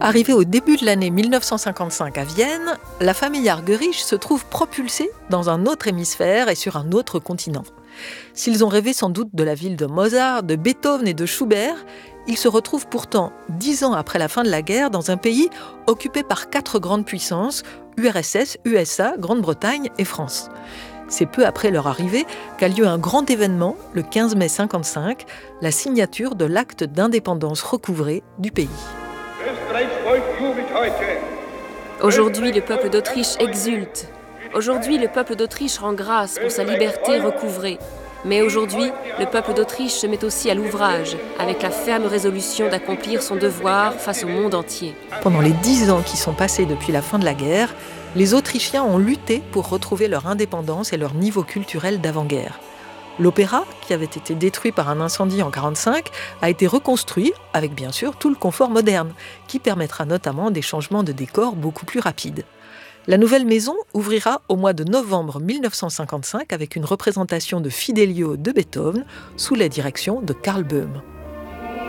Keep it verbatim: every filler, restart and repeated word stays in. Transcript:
Arrivée au début de l'année mille neuf cent cinquante-cinq à Vienne, la famille Argerich se trouve propulsée dans un autre hémisphère et sur un autre continent. S'ils ont rêvé sans doute de la ville de Mozart, de Beethoven et de Schubert, ils se retrouvent pourtant, dix ans après la fin de la guerre, dans un pays occupé par quatre grandes puissances, U R S S, U S A, Grande-Bretagne et France. C'est peu après leur arrivée qu'a lieu un grand événement, le quinze mai cinquante-cinq, la signature de l'acte d'indépendance recouvré du pays. Aujourd'hui, le peuple d'Autriche exulte. Aujourd'hui, le peuple d'Autriche rend grâce pour sa liberté recouvrée. Mais aujourd'hui, le peuple d'Autriche se met aussi à l'ouvrage, avec la ferme résolution d'accomplir son devoir face au monde entier. Pendant les dix ans qui sont passés depuis la fin de la guerre, les Autrichiens ont lutté pour retrouver leur indépendance et leur niveau culturel d'avant-guerre. L'opéra, qui avait été détruit par un incendie en mille neuf cent quarante-cinq, a été reconstruit avec bien sûr tout le confort moderne, qui permettra notamment des changements de décor beaucoup plus rapides. La nouvelle maison ouvrira au mois de novembre mille neuf cent cinquante-cinq avec une représentation de Fidelio de Beethoven sous la direction de Karl Böhm.